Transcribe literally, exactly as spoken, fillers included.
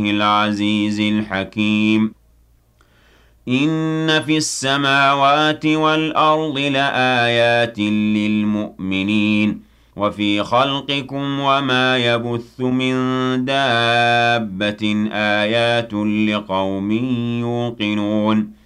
العزيز الحكيم إن في السماوات والأرض لآيات للمؤمنين وفي خلقكم وما يبث من دابة آيات لقوم يوقنون